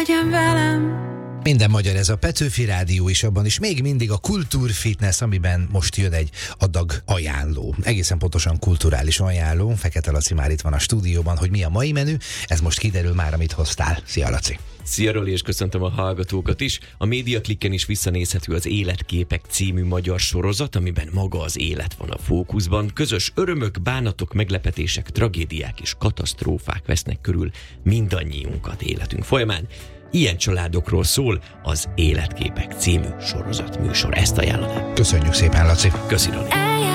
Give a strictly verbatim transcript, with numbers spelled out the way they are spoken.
legyen velem. Minden magyar, ez a Petőfi Rádió is, abban is még mindig a kultúrfitness, amiben most jön egy adag ajánló. Egészen pontosan kulturális ajánló. Fekete Laci már itt van a stúdióban, hogy mi a mai menü. Ez most kiderül már, amit hoztál. Szia, Laci! Szia, Roli, és köszöntöm a hallgatókat is. A Médiaklikken is visszanézhető az Életképek című magyar sorozat, amiben maga az élet van a fókuszban. Közös örömök, bánatok, meglepetések, tragédiák és katasztrófák vesznek körül mindannyiunkat életünk folyamán. Ilyen családokról szól az Életképek című sorozatműsor. Ezt ajánlanám. Köszönjük szépen, Laci! Köszi, Roli!